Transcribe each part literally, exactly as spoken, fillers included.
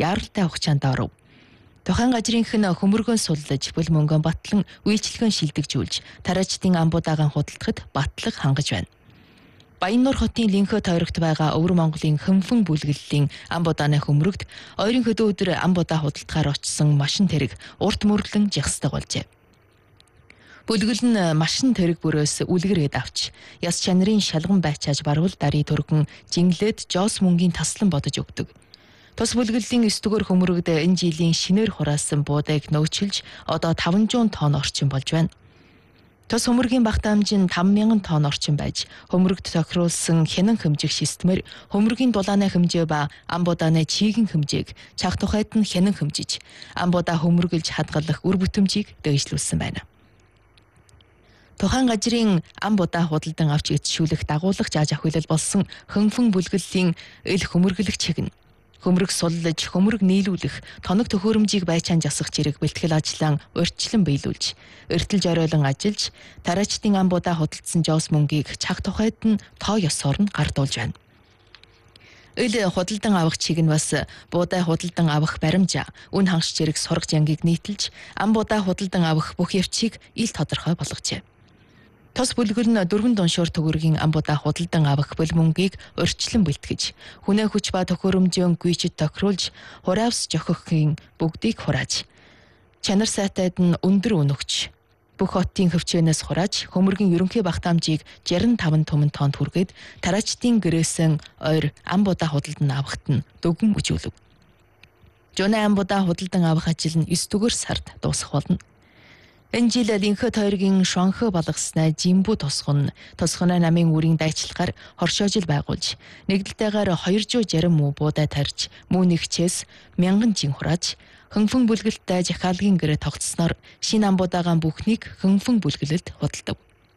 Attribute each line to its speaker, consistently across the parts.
Speaker 1: яаралтай хугацаанд оров. Тухайн газрынх нь хөмөргөн суллаж, бүл мөнгөн батлан үйлчлэгэн шилдэгжүүлж, тараачдын амбуудагаан худалдахад батлаг хангаж байна. Баяннуур хотын Линхэ тойрогт байгаа Өвөр Монголын Хөнфөн бүлэглэлийн амбуудааны хөмрөгт ойрын хөдөө өдөр амбуудаа худалдахаар очсон машин тэрэг урт мөрлөн жигсдэг болжээ. Бүлгэл нь машин тэрэг бүрээс үлгэрээд авч, яс чанарын шалган байчааж барвал дарий төргөн жинглээд жоос мөнгөний таслан бодож өгдөг. Тус бүлгэлийн эс дүгээр хөмрөгд энэ жилийн шинээр хураасан буудаг нөөцлж одоо таван зуун тонн орчим болж байна. Тус хөмрөгийн багтаамж нь таван мянган тонн орчим байж, хөмрөгт тохируулсан хянан хэмжих системээр хөмрөгийн дулааны хэмжээ ба амбуудааны чийгэн хэмжээг чаг тухайд нь хянан хэмжиж, амбуудаа хөмрөглж хадгалах үр бүтэмжийг дэвшлүүлсэн байна. Тухайн газрын амбуудаа худалдан авч эзшүүлэх дагуулах зааж ахуйлал болсон Хөнфөн бүлгэлийн эл хөмөргөлөх чиг нь хөмрөг суллаж, хөмрөг нийлүүлэх, тоног төхөөрөмжийг байчаан засах зэрэг бэлтгэл ажлаа урьдчилан биелүүлж, эртэлж оройлон ажиллаж, тараачдын амбуудаа худалдсан жоос мөнгийг чаг тухайд нь тоо ёсоор нь гардуулж байна. Эл худалдан авах чиг нь бас буудай худалдан авах баримжаа, үн хангаш зэрэг сургаж янгийг нийтэлж, амбуудаа худалдан авах бүх явцыг ил тодорхой болгожээ. Тос бүлгэр нь дөрвөн дуншуур төгөргийн амбуудаа худалдан авах бүл мөнгийг урьдчилан бэлтгэж, хүнээ хүч ба төхөөрөмжийн гүйчэд тохируулж, хураавс жохихын бүгдийг хурааж, чанар сайтад нь өндөр өнөгч, бүх хотын хөвчөөнөөс хурааж, хөмөргийн ерөнхий багтаамжийг шестдесет и таван түмэн тонн хүргээд, тараачдын гэрээсэн ойр амбуудаа худалдан авахт нь дөгөн үжүүлв. Жуны амбуудаа худалдан авах ажил нь эс дүгээр сард дуусах болно. Энэ жил Линхэ тойргийн Шонхө балгаснаа Жимбу тосгон, тосгоны намын үрийн дайчилгаар хоршоожил байгуулж, нэгдэлтэйгээр хоёр зуун шарим муу буудай тарьж, муу нэгчээс мянган жин хурааж, Хөнфөн бүлгэлтэй жахаалгийн гэрээ тогтсноор шинэ амбуудаагаан бүхнийг Хөнфөн бүлгэлд худалдав.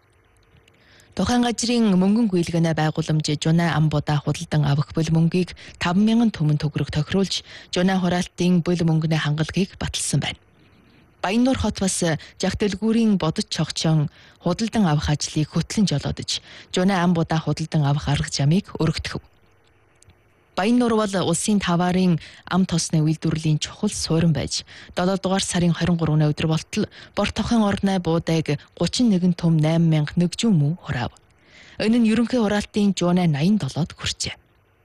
Speaker 1: Тухайн газрын мөнгөн гүйлгэнэ байгууламж Жуны амбуудаа худалдан авах бүл мөнгийг таван мянган түмэн төгрөг тохируулж, Жуны хураалтын бүл мөнгөний хангалгийг баталсан байна. Баяннуур хот бас жах дэлгүүрийн бодож цогчон худалдан авах ажлыг хөтлөн жолоодож, Жуны амбуудаа худалдан авах арга замыг өргөтгөв. Баяннуур бол улсын таваарын ам тосны үйлдвэрлэлийн чухал суурин байж, долоо дугаар сарын хорин гурваны өдөр болтол Бор тохын орны буудаг гучин нэгэн түм найман мянга нэгжүүн муу хураав. Энэ нь ерөнхий хураалтын Жуны наян долоод хүрчээ.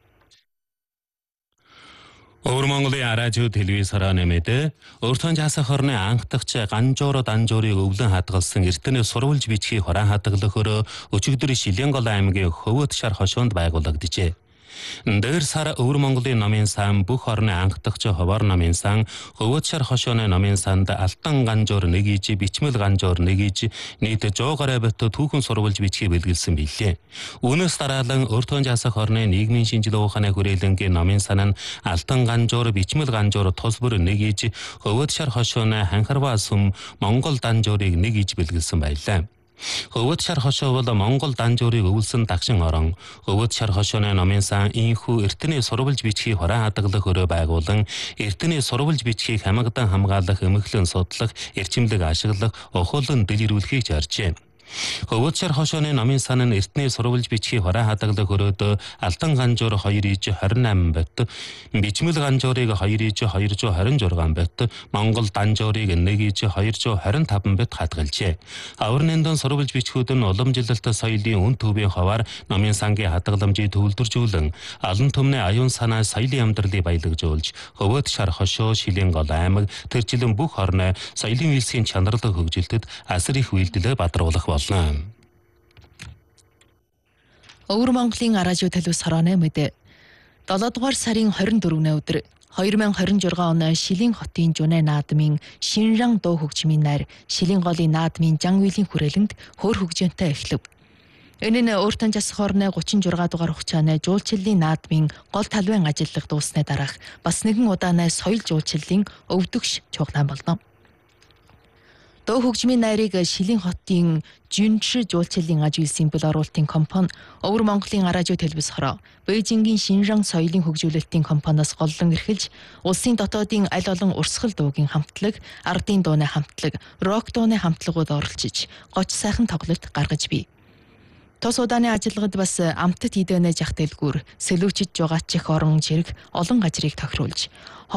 Speaker 2: Өвөр Монголын радио телевизээр нэмээд өөртөө жаасах хорны анхдагч ганжуур данжуурыг өвлөн хадгалсан эртний сурвалж бичгийг хорон хадгалахөөр өчигдөр Шилэн гол аймгийн Хөвөт шар хошуунд байгуулагджээ. Дээр сар Өвөр Монголын номын сан бүх орны анхдагч ховор номын сан Хөвөт шар хошооны номын санд алтан ганжуур нэг иж, бичмэл ганжуур нэг иж, нийт сто гаруй бот түүхэн сурвалж бичгийг бэлгэлсэн билээ. Үүнээс дараалан өөртөө жаасах орны нийгмийн шинжилгээ ухааны хүрээлэнгийн номын сан нь алтан ганжуур, бичмэл ганжуур тус бүр нэг иж, Хөвөт шар хошооны ханхарваа сүм Монгол данжуурыг нэг иж бэлгэлсэн байлаа. Хөвөт шар хошоо бол Монгол данжуурыг өвлсөн дагшин орон, Хөвөт шар хошооны номын сан ийхүү эртний сурвалж бичгийг хорон хадгалах өрөө байгуулан, эртний сурвалж бичгийг хамгадан хамгаалах, эмхлэн судлах, эрчимлэг ашиглах, ухуулан дэлгэрүүлэхийг зоржээ. Хөвөт шар хошооны номын сан нь эртний сурвалж бичгийг хорон хадгалах өрөөд алтан ганжуур хоёр иж двадцать восемь бот, бичмэл ганжуурыг хоёр иж two hundred twenty-six бот, Монгол данжуурыг нэг иж two hundred twenty-five бот хадгалжээ. Авар нандин сурвалж бичгүүд нь уламжилалт соёлын үн төвийн хаваар номын сангийн хадгаламжийг төвлөржүүлэн, алан түмний аюун санаа соёлын амьдралыг баялагжуулж, Хөвөт шар хошоо, Шилэн гол аймаг, тэрчлэн бүх орны соёлын үйлсийн чанарлаг хөгжилтөд асар их үйлдэлээ бадруулах болно.
Speaker 1: Өвөр Монголын радио телевиз хорооны мэдээ. долоо дугаар сарын хорин дөрөвний өдөр two thousand twenty-six оны Шилэн хотын Жуны наадмын Шинран дуу хөгжмийн найр Шилэн голын наадмын Жан үйлийн хүрээлэнд хөр хөгжөөнтэй эхлэв. Энэ нь өөртөө засах орны thirty-six дугаар хугацааны жуулчлалын наадмын гол талбайн ажиллах дууссаны дараах бас нэгэн удааны соёл жуулчлалын өвдөгш чухлан болно. Дуу хөгжмийн найрыг Шилэн хотын Жүнши жуулчлалын аж үйлсийн бэл оруулалтын компани, Өвөр Монголын радио телевиз хороо, Бээжингийн Шинран соёлын хөгжүүлэлтийн компаниас голлон эрхэлж, улсын дотоодын аль олон урсгал дуугийн хамтлаг, ардын дууны хамтлаг, рок дууны хамтлагууд оролцож, гоч сайхан тоглолт гаргаж бий. Тос удааны ажиллагад бас амтд идэнэ жах дэлгүүр, сэлүүчид жугаачих орон жирэг олон газрыг тохируулж